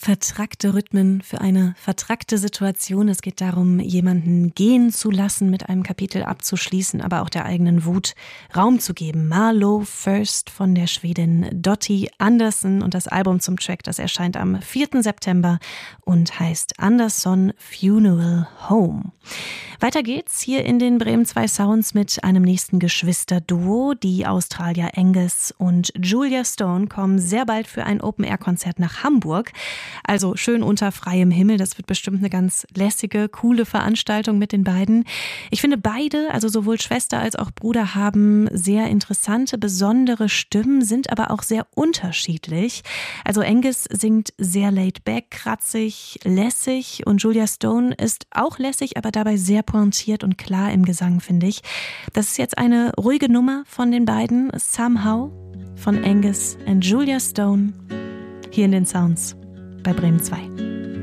Vertrackte Rhythmen für eine vertrackte Situation. Es geht darum, jemanden gehen zu lassen, mit einem Kapitel abzuschließen, aber auch der eigenen Wut Raum zu geben. Marlow First von der Schwedin Dottie Andersson und das Album zum Track, das erscheint am 4. September und heißt Andersson Funeral Home. Weiter geht's hier in den Bremen 2 Sounds mit einem nächsten Geschwisterduo. Die Australier Angus und Julia Stone kommen sehr bald für ein Open-Air-Konzert nach Hamburg. Also schön unter freiem Himmel. Das wird bestimmt eine ganz lässige, coole Veranstaltung mit den beiden. Ich finde beide, also sowohl Schwester als auch Bruder, haben sehr interessante, besondere Stimmen, sind aber auch sehr unterschiedlich. Also Angus singt sehr laid back, kratzig, lässig und Julia Stone ist auch lässig, aber dabei sehr pointiert und klar im Gesang, finde ich. Das ist jetzt eine ruhige Nummer von den beiden, Somehow, von Angus und Julia Stone, hier in den Sounds bei Bremen 2.